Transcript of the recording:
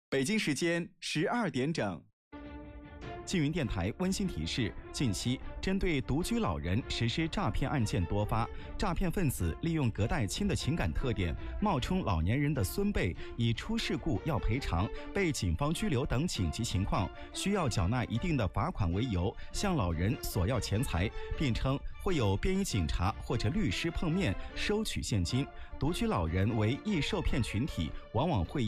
北京时间12点整。 缙云电台温馨提示：近期针对独居老人实施诈骗案件多发，诈骗分子利用隔代亲的情感特点，冒充老年人的孙辈，以出事故要赔偿、被警方拘留等紧急情况需要缴纳一定的罚款为由，向老人索要钱财，并称会有便衣警察或者律师碰面收取现金。独居老人为易受骗群体，往往会